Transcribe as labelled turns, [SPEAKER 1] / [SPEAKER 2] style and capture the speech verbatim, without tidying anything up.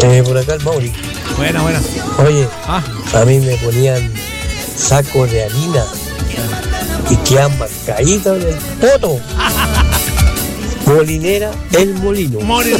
[SPEAKER 1] Eh, por acá el Mauri.
[SPEAKER 2] Buena, buena.
[SPEAKER 1] Oye,
[SPEAKER 2] Ah,
[SPEAKER 1] a mí me ponían sacos de harina y quedan marcaditos en el poto. Molinera, el molino.
[SPEAKER 2] Molinera.